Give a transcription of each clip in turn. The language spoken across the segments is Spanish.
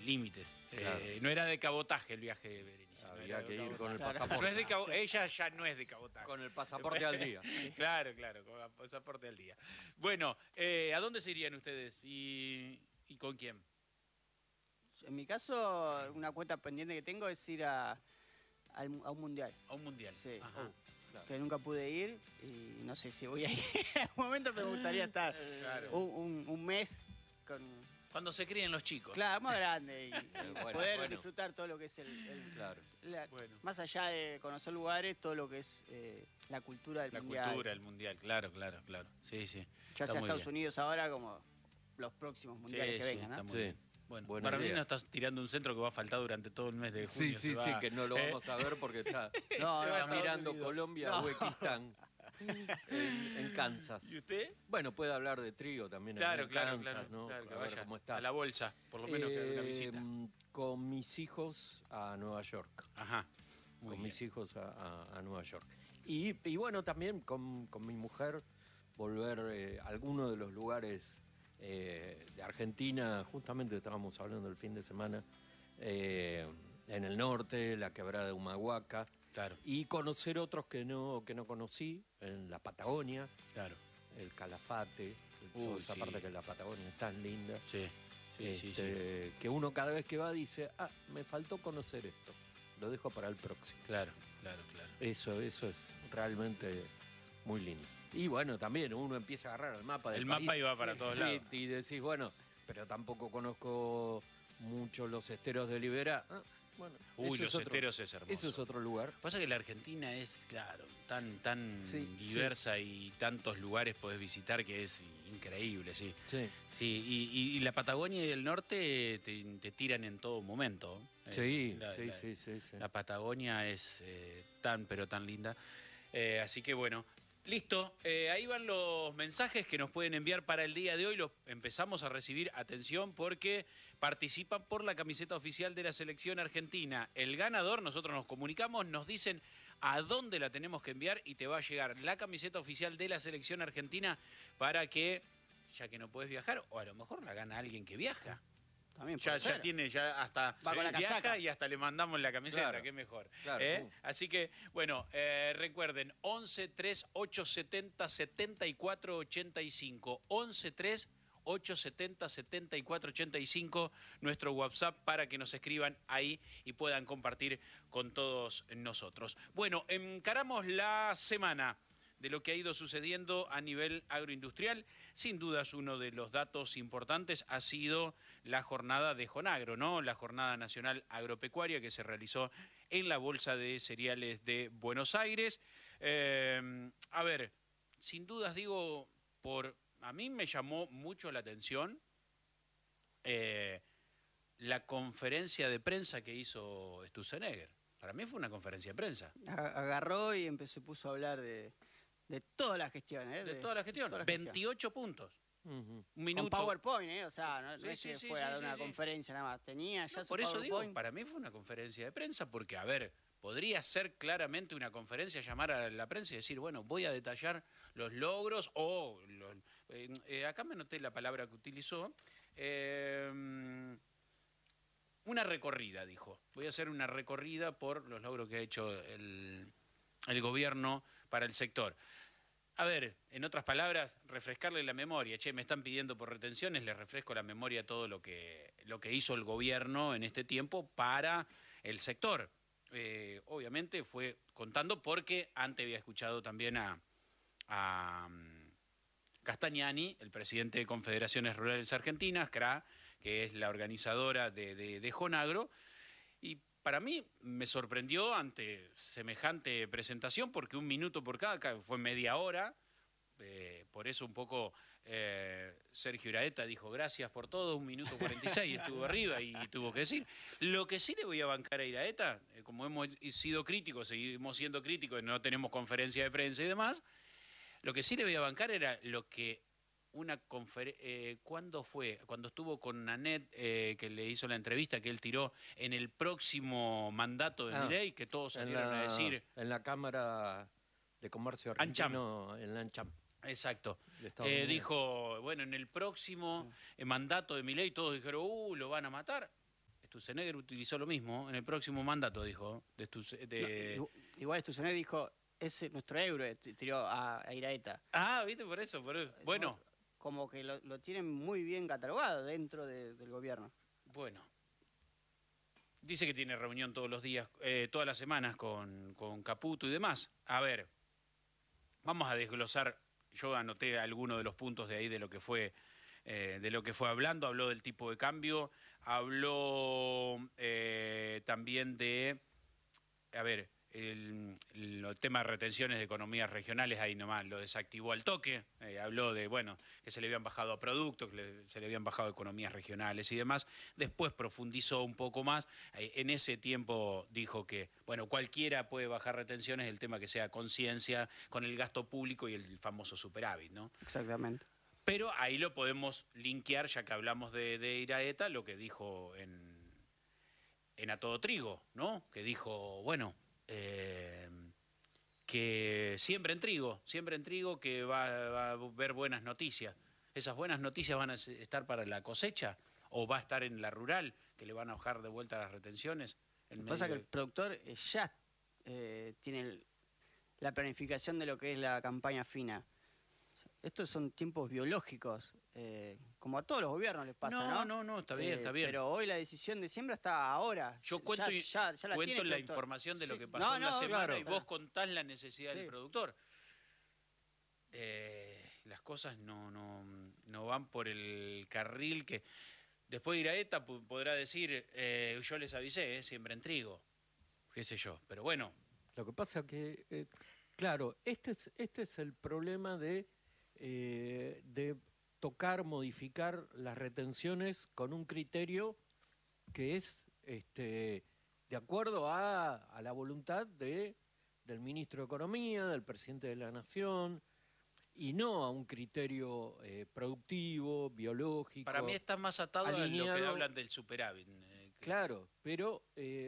límites. Claro. No era de cabotaje el viaje de Berenice. Había que ir con el Claro. pasaporte. No es de ella ya no es de cabotaje. Con el pasaporte al día. Claro, con el pasaporte al día. Bueno, ¿a dónde se irían ustedes y con quién? En mi caso, una cuenta pendiente que tengo es ir a un mundial. A un mundial. Sí. Ajá. Claro. Que nunca pude ir y no sé si voy a ir en algún momento, pero me gustaría estar Claro. un mes con... Cuando se críen los chicos. Claro, más grande y poder bueno. disfrutar todo lo que es Claro. Bueno. más allá de conocer lugares, todo lo que es la cultura del La mundial. cultura, el mundial, claro. Sí. Ya Está sea muy Estados bien. Unidos ahora como los próximos mundiales que vengan, está ¿no? muy Sí. bien. Bueno, Buena para mí idea. no estás tirando un centro que va a faltar durante todo el mes de junio. Sí, que no lo vamos a ver porque está, No, está no, mirando Unidos. Colombia, No. Uzbekistán, en Kansas. ¿Y usted? Bueno, puede hablar de trío también Claro, en claro, Kansas, claro. ¿no? Claro, que A ver vaya cómo está. a la bolsa, por lo menos que haga una visita. Con mis hijos a Nueva York. Ajá. Muy Con bien. mis hijos a Nueva York. Y bueno, también con mi mujer volver a alguno de los lugares de Argentina. Justamente estábamos hablando el fin de semana en el norte, la quebrada de Humahuaca. Claro, Y conocer otros que no conocí, en la Patagonia, claro. el Calafate, Uy, toda esa sí. parte que la Patagonia es tan linda. Sí. Que uno cada vez que va dice, me faltó conocer esto, lo dejo para el próximo. Claro. Eso es realmente muy lindo. Y bueno, también uno empieza a agarrar el mapa del El país, mapa iba para todos lados. y decís, bueno, pero tampoco conozco mucho los esteros de Libera. Bueno, Uy, eso los es otro- esteros es hermoso. Eso es otro lugar. Pasa que la Argentina es, claro, tan Sí, diversa y tantos lugares podés visitar que es increíble, sí. Sí. Sí, y la Patagonia y el norte te tiran en todo momento. Sí, La- sí, la- sí, sí, sí. La Patagonia es pero tan linda. Así que bueno, listo. Ahí van los mensajes que nos pueden enviar para el día de hoy. Los empezamos a recibir. Atención porque participan por la camiseta oficial de la selección argentina. El ganador, nosotros nos comunicamos, nos dicen a dónde la tenemos que enviar y te va a llegar la camiseta oficial de la selección argentina para que, ya que no puedes viajar, o a lo mejor la gana alguien que viaja. También Ya puede ser. tiene, ya hasta Va con la viaja casaca. y hasta le mandamos la camiseta, Claro. que mejor. Claro. Así que, bueno, recuerden, 11 3 870 74 85. 11 3 870 74 85, nuestro WhatsApp para que nos escriban ahí y puedan compartir con todos nosotros. Bueno, encaramos la semana de lo que ha ido sucediendo a nivel agroindustrial. Sin dudas, uno de los datos importantes ha sido la jornada de Jonagro, ¿no? La Jornada Nacional Agropecuaria que se realizó en la Bolsa de Cereales de Buenos Aires. A ver, sin dudas digo, a mí me llamó mucho la atención la conferencia de prensa que hizo Sturzenegger. Para mí fue una conferencia de prensa. Agarró y se puso a hablar de toda la gestión, ¿eh? De toda la gestión. toda la gestión. 28 puntos. Ujú. Un minuto. Con PowerPoint, ¿eh? O sea, no Sí, es sí, que sí, fue a sí, dar una sí. conferencia nada más. Tenía ya No, su por eso digo, PowerPoint. para mí fue una conferencia de prensa, porque, a ver, podría ser claramente una conferencia, llamar a la prensa y decir, bueno, voy a detallar los logros, o acá me noté la palabra que utilizó, una recorrida, dijo. Voy a hacer una recorrida por los logros que ha hecho el gobierno para el sector. A ver, en otras palabras, refrescarle la memoria. Che, me están pidiendo por retenciones, les refresco la memoria todo lo que hizo el gobierno en este tiempo para el sector. Obviamente fue contando porque antes había escuchado también a Castagnani, el presidente de Confederaciones Rurales Argentinas, CRA, que es la organizadora de Jonagro, y para mí me sorprendió ante semejante presentación, porque un minuto por cada fue media hora. Por eso un poco Sergio Iraeta dijo gracias por todo, 1 minuto 46 estuvo arriba y tuvo que decir. Lo que sí le voy a bancar a Iraeta, como hemos sido críticos, seguimos siendo críticos, no tenemos conferencia de prensa y demás, lo que sí le voy a bancar era lo que ¿cuándo fue? Cuando estuvo con Nanette, que le hizo la entrevista que él tiró en el próximo mandato de Milei, que todos salieron a decir... En la Cámara de Comercio Argentino, en la ANCHAM. Exacto. De Estados Unidos. Dijo, bueno, en el próximo mandato de Milei todos dijeron, lo van a matar. Sturzenegger utilizó lo mismo en el próximo mandato, dijo. Igual Sturzenegger dijo, es nuestro euro, tiró a Iraeta. Ah, ¿viste? Por eso. Bueno. Como que lo tienen muy bien catalogado dentro del gobierno. Bueno. Dice que tiene reunión todos los días, todas las semanas con Caputo y demás. A ver, vamos a desglosar. Yo anoté algunos de los puntos de ahí de lo que fue hablando. Habló del tipo de cambio, habló también de, a ver, el tema de retenciones de economías regionales, ahí nomás lo desactivó al toque. Habló de, bueno, que se le habían bajado a productos, que se le habían bajado a economías regionales y demás. Después profundizó un poco más. En ese tiempo dijo que, bueno, cualquiera puede bajar retenciones, el tema que sea conciencia con el gasto público y el famoso superávit, ¿no? Exactamente. Pero ahí lo podemos linkear, ya que hablamos de Iraeta, lo que dijo en A Todo Trigo, ¿no? Que dijo, bueno, que siembren trigo, que va a haber buenas noticias. ¿Esas buenas noticias van a estar para la cosecha o va a estar en la rural, que le van a bajar de vuelta las retenciones? Lo que pasa es que el productor ya tiene la planificación de lo que es la campaña fina. Estos son tiempos biológicos, como a todos los gobiernos les pasa, ¿no? No, está bien, está bien. Pero hoy la decisión de siembra está ahora. Yo cuento, cuento la información de lo que pasó en la semana y vos contás la necesidad del productor. Las cosas no van por el carril que... Después Iraeta podrá decir, yo les avisé, siembren trigo, qué sé yo, pero bueno. Lo que pasa que, claro, este es el problema de tocar, modificar las retenciones con un criterio que es de acuerdo a la voluntad del ministro de Economía, del presidente de la Nación, y no a un criterio productivo, biológico. Para mí está más atado alineado, a lo que hablan del superávit. Claro, pero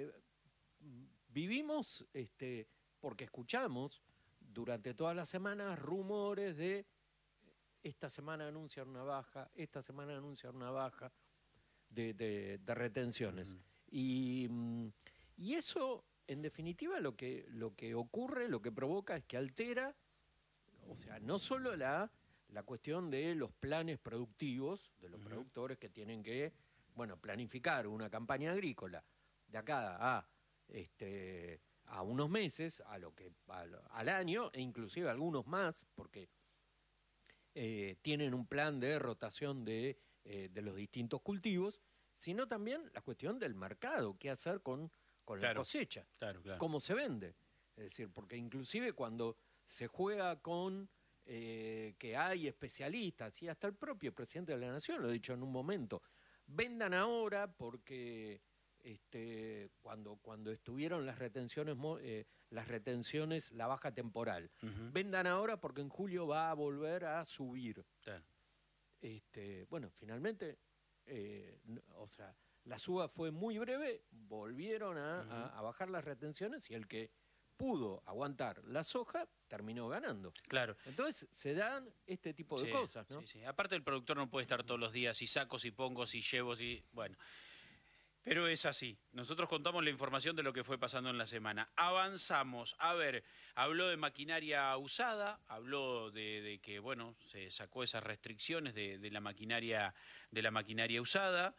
vivimos, porque escuchamos durante todas las semanas rumores de esta semana anuncian una baja, esta semana anuncian una baja de retenciones. Y eso, en definitiva, lo que ocurre, lo que provoca es que altera, o sea, no solo la cuestión de los planes productivos, de los productores que tienen que, bueno, planificar una campaña agrícola de acá a unos meses, al año, e inclusive algunos más, porque tienen un plan de rotación de los distintos cultivos, sino también la cuestión del mercado, qué hacer con la cosecha, cómo se vende. Es decir, porque inclusive cuando se juega con que hay especialistas, y hasta el propio presidente de la Nación lo ha dicho en un momento, vendan ahora porque cuando estuvieron las retenciones, la baja temporal, vendan ahora porque en julio va a volver a subir. Claro. Bueno, finalmente, o sea, la suba fue muy breve, volvieron a bajar las retenciones y el que pudo aguantar la soja terminó ganando. Claro. Entonces se dan este tipo de cosas, ¿no? Sí. Aparte el productor no puede estar todos los días, si saco, si pongo, si llevo, si... Bueno, pero es así. Nosotros contamos la información de lo que fue pasando en la semana. Avanzamos. A ver, habló de maquinaria usada, habló de que, bueno, se sacó esas restricciones de la maquinaria usada.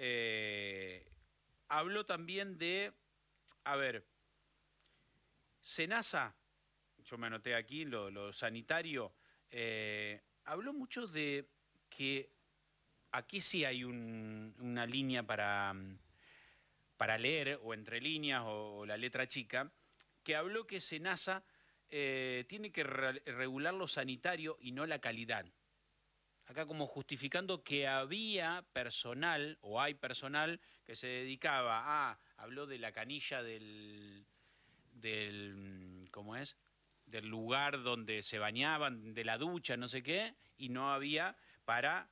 Habló también de, a ver, Senasa, yo me anoté aquí lo sanitario, habló mucho de que aquí sí hay una línea para leer, o entre líneas, o la letra chica, que habló que Senasa tiene que regular lo sanitario y no la calidad. Acá como justificando que había personal, o hay personal, que se dedicaba habló de la canilla del ¿cómo es? Del lugar donde se bañaban, de la ducha, no sé qué, y no había para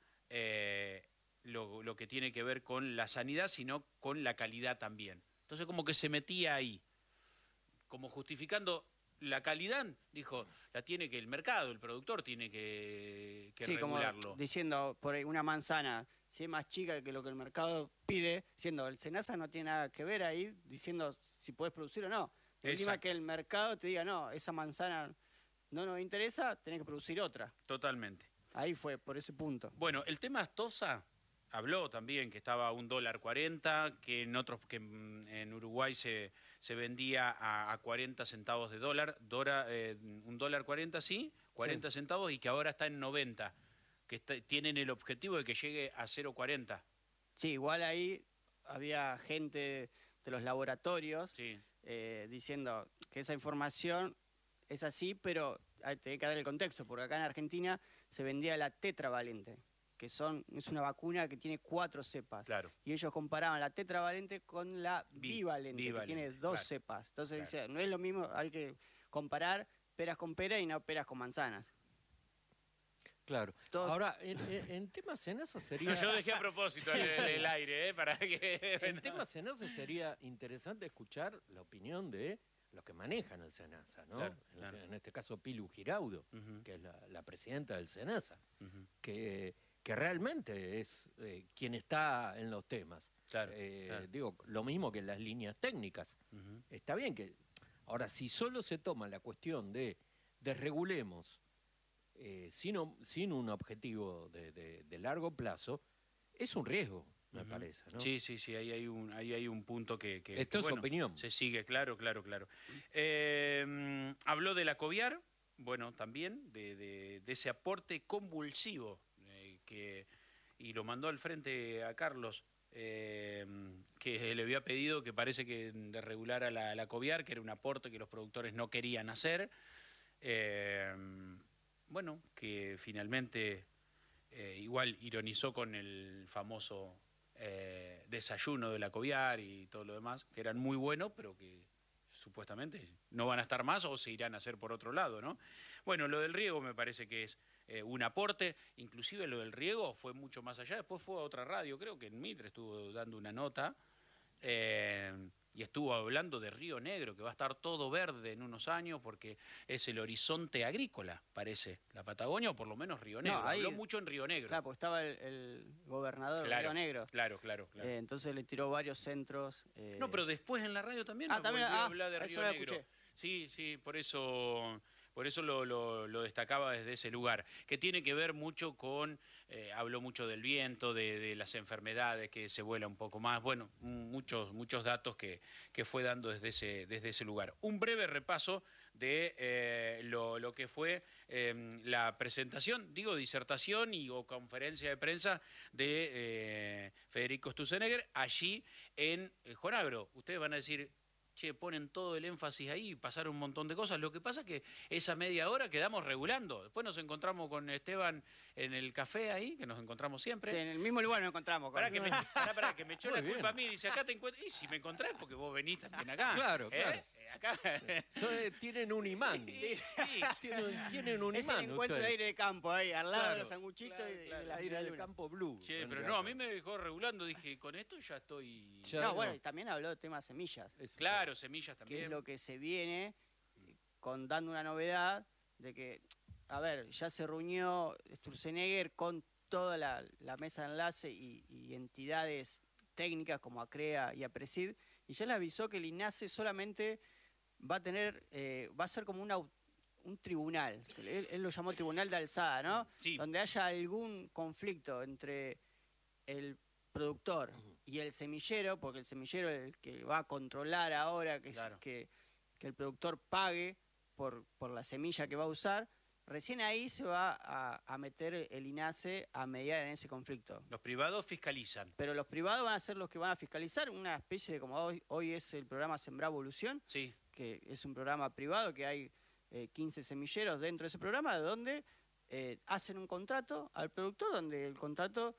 lo que tiene que ver con la sanidad, sino con la calidad también. Entonces como que se metía ahí, como justificando la calidad, dijo, la tiene que el mercado, el productor tiene que regularlo. Como diciendo, por una manzana, si es más chica que lo que el mercado pide, siendo el SENASA no tiene nada que ver ahí, diciendo si puedes producir o no. La última que el mercado te diga, no, esa manzana no nos interesa, tenés que producir otra. Totalmente. Ahí fue, por ese punto. Bueno, el tema Astosa habló también que estaba a $1.40, que en Uruguay se vendía a 40 centavos de dólar, $1.40 sí, 40 centavos, y que ahora está en 90, que tienen el objetivo de que llegue a 0.40. Sí, igual ahí había gente de los laboratorios Sí. diciendo que esa información es así, pero te hay que dar el contexto, porque acá en Argentina se vendía la tetravalente, que es una vacuna que tiene 4 cepas. Claro. Y ellos comparaban la tetravalente con la bivalente, que tiene 2 cepas. Entonces dice, no es lo mismo, hay que comparar peras con peras y no peras con manzanas. Claro. Ahora, en tema SENASA sería... Yo dejé a propósito el aire, para que... En tema SENASA sería interesante escuchar la opinión de los que manejan el SENASA, ¿no? Claro. En este caso, Pilu Giraudo, que es la presidenta del SENASA, que realmente es quien está en los temas. Claro. Digo, lo mismo que en las líneas técnicas. Está bien que... Ahora, si solo se toma la cuestión de desregulemos sin un objetivo de largo plazo, es un riesgo, me parece, ¿no? Sí, ahí hay un punto que Esto es opinión. Se sigue, claro. Habló de la Coviar, bueno, también, de ese aporte convulsivo, y lo mandó al frente a Carlos, que le había pedido que parece que desregulara la Coviar, que era un aporte que los productores no querían hacer. Bueno, que finalmente igual ironizó con el famoso desayuno de la Coviar y todo lo demás, que eran muy buenos, pero que supuestamente no van a estar más o se irán a hacer por otro lado, ¿no? Bueno, lo del riego me parece que es un aporte, inclusive lo del riego fue mucho más allá, después fue a otra radio, creo que en Mitre estuvo dando una nota, y estuvo hablando de Río Negro, que va a estar todo verde en unos años porque es el horizonte agrícola, parece, la Patagonia, o por lo menos Río Negro. Habló mucho en Río Negro. Claro, porque estaba el gobernador de Río Negro. Claro. Entonces le tiró varios centros. No, pero después en la radio también volvió a hablar de Río Negro. Sí, por eso lo destacaba desde ese lugar, que tiene que ver mucho con, habló mucho del viento, de las enfermedades, que se vuela un poco más, bueno, muchos datos que fue dando desde ese lugar. Un breve repaso de lo que fue la presentación, disertación o conferencia de prensa de Federico Sturzenegger allí en Jonagro. Ustedes van a decir... Che, ponen todo el énfasis ahí, pasaron un montón de cosas. Lo que pasa es que esa media hora quedamos regulando. Después nos encontramos con Esteban en el café ahí, que nos encontramos siempre. Sí, en el mismo lugar nos encontramos. Pará, que me echó la culpa a mí. Dice, acá te encuentro. Y si me encontrás, porque vos venís también acá. Claro. Acá. Tienen un imán. Sí. Tienen un imán. Es el encuentro de aire de campo ahí, al lado de los sanguchitos y de la aire del campo blue. Che, pero no, a mí me dejó regulando. Dije, con esto ya estoy... Bueno, y también habló de temas semillas. Claro, semillas también. Que es lo que se viene dando una novedad de que, a ver, ya se reunió Sturzenegger con toda la mesa de enlace y entidades técnicas como ACREA y APRESID, y ya le avisó que el INASE solamente va a ser como un tribunal, él lo llamó tribunal de alzada, ¿no? Sí. Donde haya algún conflicto entre el productor y el semillero, porque el semillero es el que va a controlar ahora que el productor pague por la semilla que va a usar. Recién ahí se va a meter el INASE a mediar en ese conflicto. Los privados fiscalizan. Pero los privados van a ser los que van a fiscalizar, una especie de como hoy es el programa Sembrá Evolución, sí, que es un programa privado que hay 15 semilleros dentro de ese programa, donde hacen un contrato al productor, donde el contrato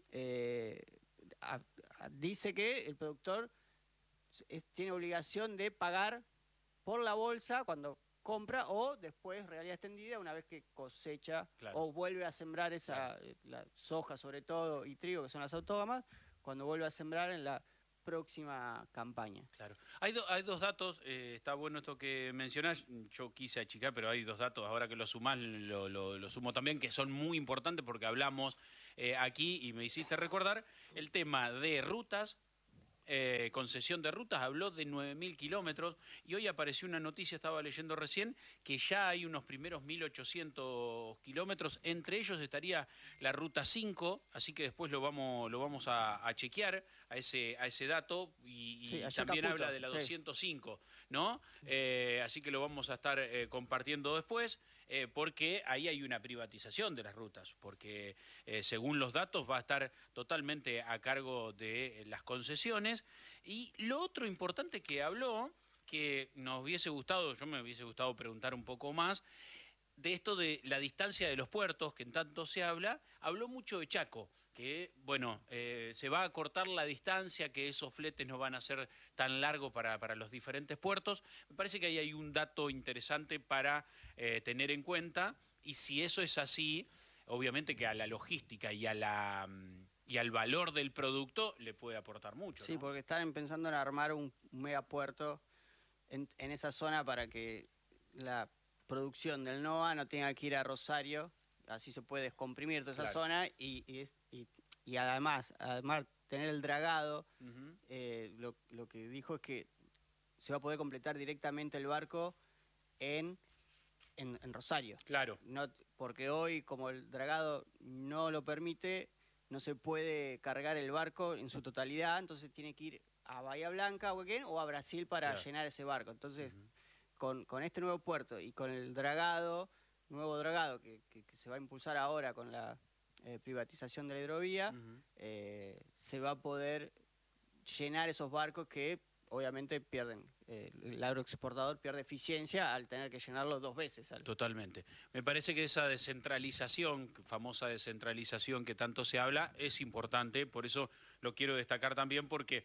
dice que el productor tiene obligación de pagar por la bolsa cuando compra o después realidad extendida una vez que cosecha o vuelve a sembrar la soja sobre todo y trigo, que son las autógamas, cuando vuelve a sembrar en la próxima campaña. Claro. Hay dos datos, está bueno esto que mencionás, yo quise achicar, pero hay dos datos, ahora que lo sumás, lo sumo también, que son muy importantes porque hablamos aquí, y me hiciste recordar, el tema de rutas. Concesión de rutas, habló de 9.000 kilómetros y hoy apareció una noticia, estaba leyendo recién, que ya hay unos primeros 1.800 kilómetros, entre ellos estaría la ruta 5, así que después lo vamos a chequear a ese dato y Sí, también Caputo, habla de la sí. 205, ¿no? Así que lo vamos a estar compartiendo después. Porque ahí hay una privatización de las rutas, porque según los datos va a estar totalmente a cargo de las concesiones. Y lo otro importante que habló, que nos hubiese gustado, yo me hubiese gustado preguntar un poco más, de esto de la distancia de los puertos, que en tanto se habla, habló mucho de Chaco, que, bueno, se va a cortar la distancia, que esos fletes no van a ser tan largos para los diferentes puertos. Me parece que ahí hay un dato interesante para tener en cuenta, y si eso es así, obviamente que a la logística y al valor del producto le puede aportar mucho, Sí, ¿no? porque están pensando en armar un megapuerto en esa zona para que la producción del NOA no tenga que ir a Rosario, así se puede descomprimir toda esa Claro. zona y además tener el dragado, Ujú. lo que dijo es que se va a poder completar directamente el barco en Rosario. Claro. No, porque hoy, como el dragado no lo permite, no se puede cargar el barco en su totalidad, entonces tiene que ir a Bahía Blanca o a Brasil para Claro. llenar ese barco. Entonces, Ujú. con este nuevo puerto y con el nuevo dragado que se va a impulsar ahora con la privatización de la hidrovía, Ujú. se va a poder llenar esos barcos que obviamente pierden, el agroexportador pierde eficiencia al tener que llenarlo 2 veces. Totalmente. Me parece que esa descentralización, famosa descentralización que tanto se habla, es importante, por eso lo quiero destacar también, porque,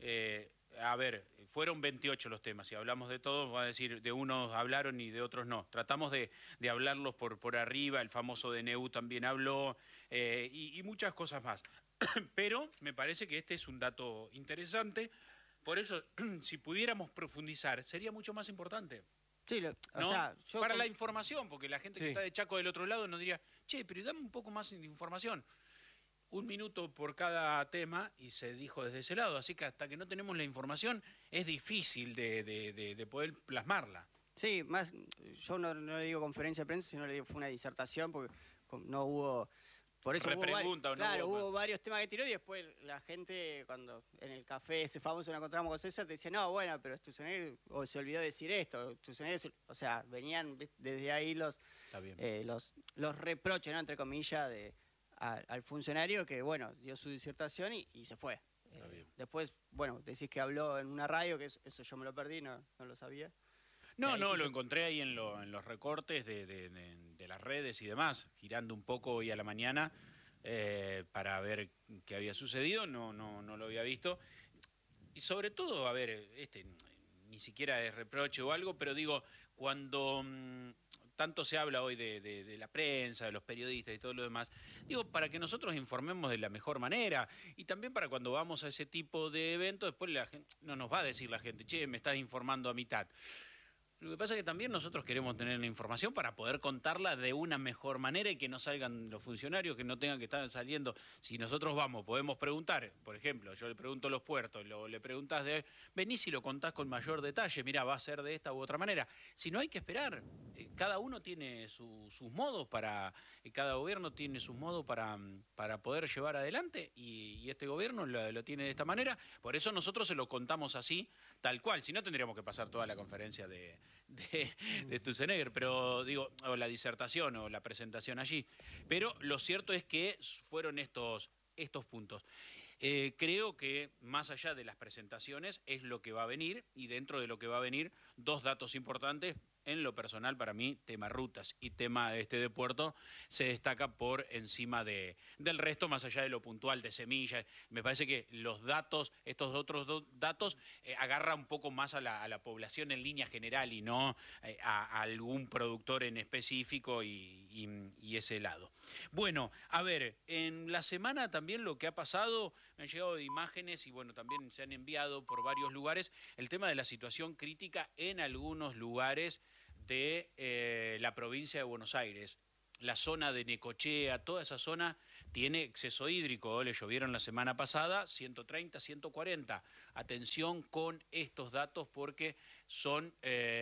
a ver, fueron 28 los temas, si hablamos de todos, va a decir, de unos hablaron y de otros no. Tratamos de hablarlos por arriba, el famoso DNU también habló, y muchas cosas más. Pero me parece que este es un dato interesante, por eso, si pudiéramos profundizar, sería mucho más importante. Sí, o ¿No? sea, yo Para la información, porque la gente que Sí. está de Chaco del otro lado nos diría, che, pero dame un poco más de información. 1 minuto por cada tema y se dijo desde ese lado, así que hasta que no tenemos la información es difícil de poder plasmarla. Sí, más, yo no le digo conferencia de prensa, sino le digo fue una disertación, porque no hubo, por eso Repregunta o no claro, hubo- hubo varios temas que tiró y después la gente, cuando en el café ese famoso nos encontramos con César, te decía, no, bueno, pero Sturzenegger o se olvidó de decir esto, o sea, venían desde ahí Está bien. los reproches, ¿no?, entre comillas, al funcionario que, bueno, dio su disertación y se fue. Está bien. Después, bueno, decís que habló en una radio, que eso yo me lo perdí, no lo sabía. No, ahí no, sí lo se- encontré ahí en los recortes de las redes y demás, girando un poco hoy a la mañana para ver qué había sucedido, no lo había visto. Y sobre todo, a ver, ni siquiera es reproche o algo, pero digo, cuando tanto se habla hoy de la prensa, de los periodistas y todo lo demás, digo, para que nosotros informemos de la mejor manera y también para cuando vamos a ese tipo de eventos, después la gente, no nos va a decir la gente, che, me estás informando a mitad. Lo que pasa es que también nosotros queremos tener la información para poder contarla de una mejor manera y que no salgan los funcionarios, que no tengan que estar saliendo. Si nosotros vamos, podemos preguntar, por ejemplo, yo le pregunto a los puertos, le preguntas venís y lo contás con mayor detalle, mirá, va a ser de esta u otra manera. Si no, hay que esperar. Cada uno tiene sus modos cada gobierno tiene sus modos para poder llevar adelante y este gobierno lo tiene de esta manera. Por eso nosotros se lo contamos así, tal cual. Si no, tendríamos que pasar toda la conferencia de Sturzenegger, pero digo, o la disertación o la presentación allí. Pero lo cierto es que fueron estos puntos. Creo que más allá de las presentaciones es lo que va a venir y dentro de lo que va a venir 2 datos importantes. En lo personal, para mí, tema rutas y tema de puerto se destaca por encima del resto, más allá de lo puntual de semillas. Me parece que los datos, estos otros datos, agarra un poco más a la población en línea general y no a algún productor en específico y ese lado. Bueno, a ver, en la semana también lo que ha pasado, me han llegado imágenes y bueno, también se han enviado por varios lugares el tema de la situación crítica en algunos lugares de la provincia de Buenos Aires, la zona de Necochea, toda esa zona tiene exceso hídrico, le llovieron la semana pasada 130, 140. Atención con estos datos porque son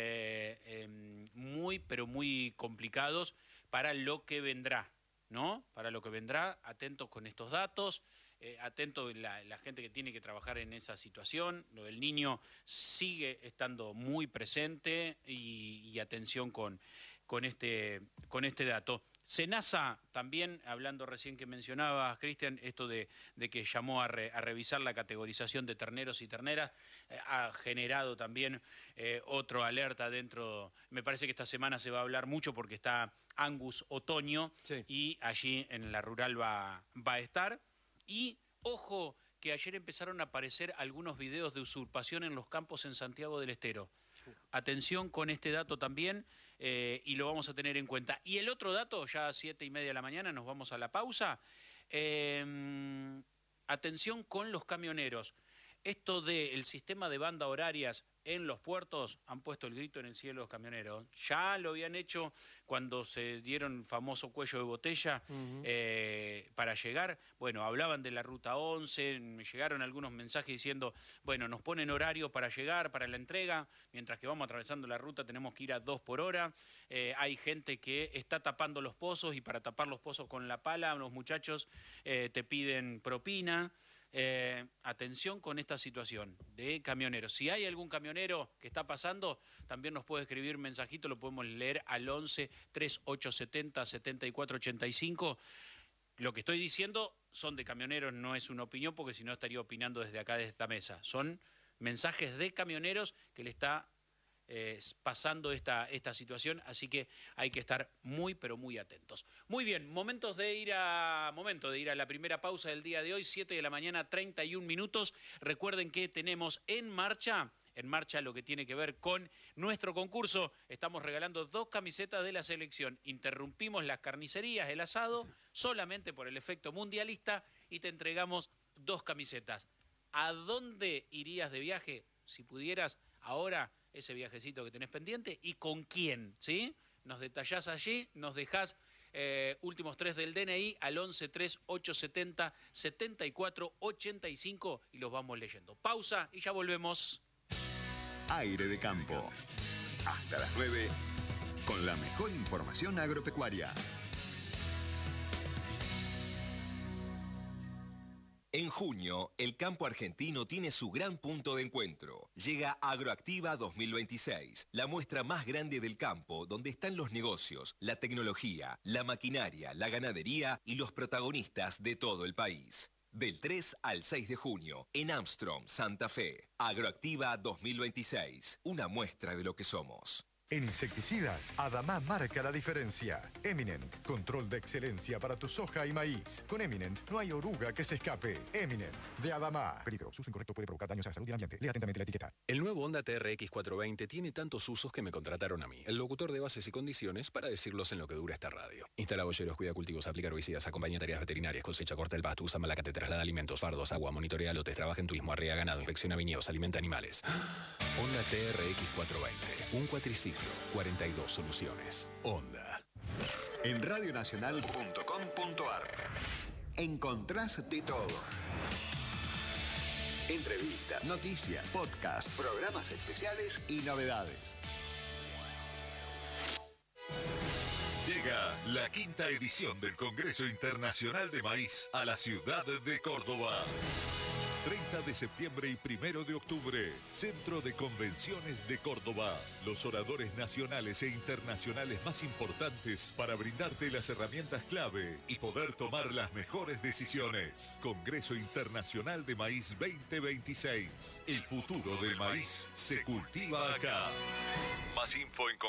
muy, pero muy complicados para lo que vendrá, ¿no? Para lo que vendrá, atentos con estos datos. Atento la gente que tiene que trabajar en esa situación. Lo del niño sigue estando muy presente y atención con este dato. SENASA también, hablando recién que mencionabas, Cristian, esto de que llamó a revisar la categorización de terneros y terneras, ha generado también otro alerta dentro. Me parece que esta semana se va a hablar mucho porque está Angus Otoño, sí, y allí en la rural va a estar. Y ojo que ayer empezaron a aparecer algunos videos de usurpación en los campos en Santiago del Estero. Atención con este dato también y lo vamos a tener en cuenta. Y el otro dato, ya a 7:30 de la mañana, nos vamos a la pausa. Atención con los camioneros. Esto del sistema de banda horarias en los puertos han puesto el grito en el cielo los camioneros. Ya lo habían hecho cuando se dieron el famoso cuello de botella para llegar. Bueno, hablaban de la ruta 11, me llegaron algunos mensajes diciendo, bueno, nos ponen horario para llegar, para la entrega, mientras que vamos atravesando la ruta tenemos que ir a 2 por hora. Hay gente que está tapando los pozos y para tapar los pozos con la pala, los muchachos te piden propina. Atención con esta situación de camioneros. Si hay algún camionero que está pasando, también nos puede escribir un mensajito, lo podemos leer al 11 3870 7485. Lo que estoy diciendo son de camioneros, no es una opinión, porque si no estaría opinando desde acá, desde esta mesa. Son mensajes de camioneros que le está pasando esta situación, así que hay que estar muy, pero muy atentos. Muy bien, momento de ir a la primera pausa del día de hoy, 7 de la mañana, 31 minutos. Recuerden que tenemos en marcha lo que tiene que ver con nuestro concurso. Estamos regalando 2 camisetas de la selección. Interrumpimos las carnicerías, el asado, solamente por el efecto mundialista y te entregamos 2 camisetas. ¿A dónde irías de viaje si pudieras ahora ese viajecito que tenés pendiente y con quién? ¿Sí? Nos detallás allí, nos dejás últimos 3 del DNI al 11 3870 7485 y los vamos leyendo. Pausa y ya volvemos. Aire de Campo. Hasta las 9 con la mejor información agropecuaria. En junio, el campo argentino tiene su gran punto de encuentro. Llega Agroactiva 2026, la muestra más grande del campo, donde están los negocios, la tecnología, la maquinaria, la ganadería y los protagonistas de todo el país. Del 3 al 6 de junio, en Armstrong, Santa Fe. Agroactiva 2026, una muestra de lo que somos. En insecticidas, Adamá marca la diferencia. Eminent, control de excelencia para tu soja y maíz. Con Eminent no hay oruga que se escape. Eminent, de Adamá. Peligro, su uso incorrecto puede provocar daños a la salud y al ambiente. Lea atentamente la etiqueta. El nuevo Honda TRX 420 tiene tantos usos que me contrataron a mí, el locutor de bases y condiciones, para decirlos en lo que dura esta radio. Instala boyeros, cuida cultivos, aplica herbicidas, acompaña tareas veterinarias, cosecha, corta el pasto, usa malacate, traslada alimentos, fardos, agua, monitorea lotes, trabaja en turismo, arrea ganado, inspecciona viñedos, alimenta animales. Honda TRX 420, un cuatriciclo, 42 soluciones. Honda. En radionacional.com.ar encontrás de todo. Entrevistas, noticias, podcasts, programas especiales y novedades. Llega la 5ª edición del Congreso Internacional de Maíz a la ciudad de Córdoba. 30 de septiembre y 1 de octubre, Centro de Convenciones de Córdoba. Los oradores nacionales e internacionales más importantes para brindarte las herramientas clave y poder tomar las mejores decisiones. Congreso Internacional de Maíz 2026. El futuro del maíz se cultiva acá. Más info en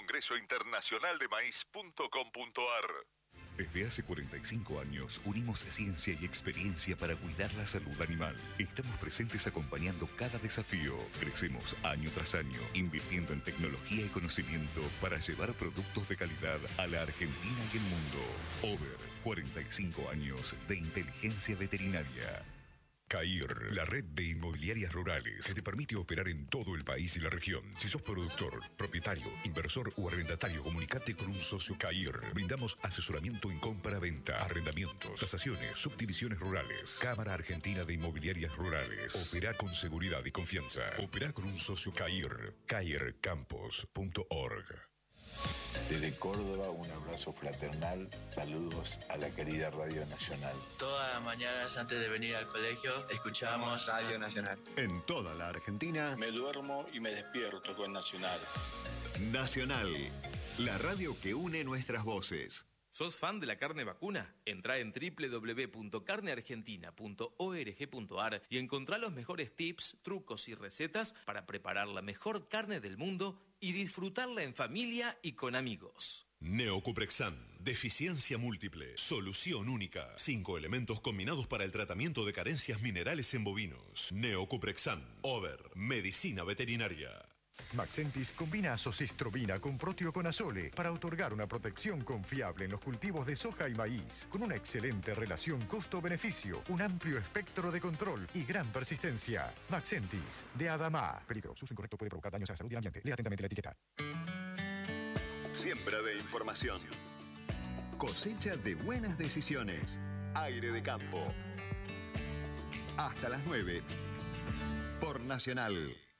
congresointernacionaldemaíz.com.ar. Desde hace 45 años unimos ciencia y experiencia para cuidar la salud animal. Estamos presentes acompañando cada desafío. Crecemos año tras año, invirtiendo en tecnología y conocimiento para llevar productos de calidad a la Argentina y el mundo. Over, 45 años de inteligencia veterinaria. CAIR, la red de inmobiliarias rurales que te permite operar en todo el país y la región. Si sos productor, propietario, inversor o arrendatario, comunicate con un socio CAIR. Brindamos asesoramiento en compra-venta, arrendamientos, tasaciones, subdivisiones rurales. Cámara Argentina de Inmobiliarias Rurales. Opera con seguridad y confianza. Opera con un socio CAIR. CAIRcampos.org. Desde Córdoba, un abrazo fraternal. Saludos a la querida Radio Nacional. Todas las mañanas antes de venir al colegio escuchamos Radio Nacional. En toda la Argentina, Me duermo y me despierto con Nacional. Nacional, la radio que une nuestras voces. ¿Sos fan de la carne vacuna? Entrá en www.carneargentina.org.ar y encontrá los mejores tips, trucos y recetas para preparar la mejor carne del mundo y disfrutarla en familia y con amigos. Neocuprexan, deficiencia múltiple, solución única. 5 elementos combinados para el tratamiento de carencias minerales en bovinos. Neocuprexan, Over, medicina veterinaria. Maxentis combina azocistrobina con proteoconazole para otorgar una protección confiable en los cultivos de soja y maíz, con una excelente relación costo-beneficio, un amplio espectro de control y gran persistencia. Maxentis, de Adamá. Peligro, su uso incorrecto puede provocar daños a la salud y al ambiente. Lea atentamente la etiqueta. Siembra de información. Cosecha de buenas decisiones. Aire de campo. Hasta las 9. Por Nacional.